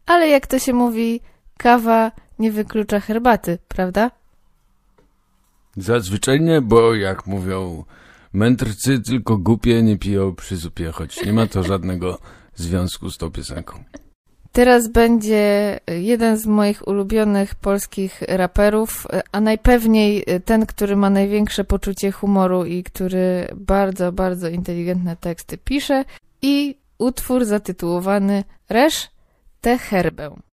ale jak to się mówi, kawa nie wyklucza herbaty, prawda? Zazwyczaj nie, bo jak mówią mędrcy, tylko głupie nie piją przy zupie, choć nie ma to żadnego związku z tą piosenką. Teraz będzie jeden z moich ulubionych polskich raperów, a najpewniej ten, który ma największe poczucie humoru i który bardzo, bardzo inteligentne teksty pisze, i utwór zatytułowany Resz tę herbę.